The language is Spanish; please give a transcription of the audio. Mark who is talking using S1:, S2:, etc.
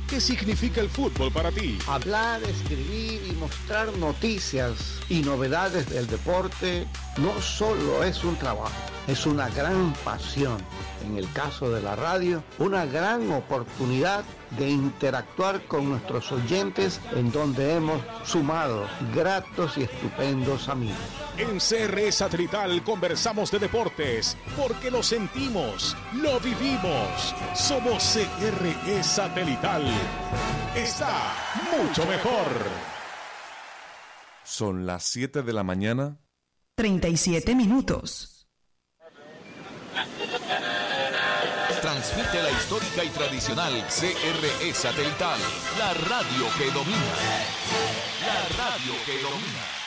S1: ¿Qué significa el fútbol para ti?
S2: Hablar, escribir y mostrar noticias y novedades del deporte no solo es un trabajo, es una gran pasión. En el caso de la radio, una gran oportunidad de interactuar con nuestros oyentes, en donde hemos sumado gratos y estupendos amigos.
S1: En CRE Satelital conversamos de deportes, porque lo sentimos, lo vivimos. Somos CRE Satelital. Está mucho mejor.
S3: Son las 7 de la mañana.
S4: 37 minutos.
S5: Transmite la histórica y tradicional CRE Satelital, la radio que domina. La radio que domina.